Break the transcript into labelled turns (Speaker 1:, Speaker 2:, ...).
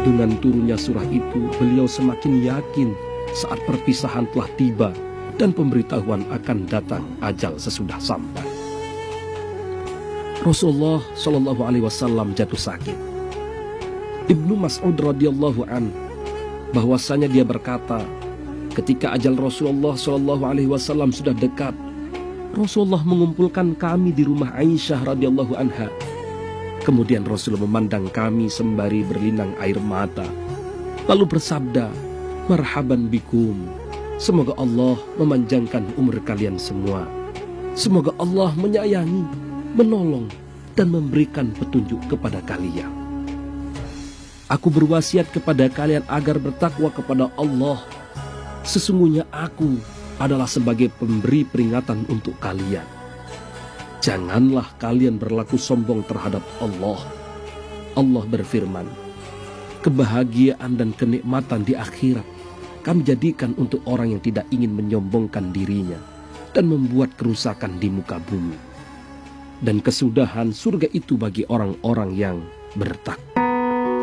Speaker 1: Dengan turunnya surah itu, beliau semakin yakin saat perpisahan telah tiba dan pemberitahuan akan datang ajal sesudah sampai. Rasulullah Shallallahu Alaihi Wasallam jatuh sakit. Ibnu Mas'ud radhiyallahu an bahwasanya dia berkata, ketika ajal Rasulullah Shallallahu Alaihi Wasallam sudah dekat, Rasulullah mengumpulkan kami di rumah Aisyah radhiyallahu anha. Kemudian Rasul memandang kami sembari berlinang air mata, lalu bersabda, "Marhaban bikum. Semoga Allah memanjangkan umur kalian semua. Semoga Allah menyayangi, menolong, dan memberikan petunjuk kepada kalian. Aku berwasiat kepada kalian agar bertakwa kepada Allah. Sesungguhnya aku adalah sebagai pemberi peringatan untuk kalian. Janganlah kalian berlaku sombong terhadap Allah. Allah berfirman, kebahagiaan dan kenikmatan di akhirat kami jadikan untuk orang yang tidak ingin menyombongkan dirinya dan membuat kerusakan di muka bumi. Dan kesudahan surga itu bagi orang-orang yang bertakwa."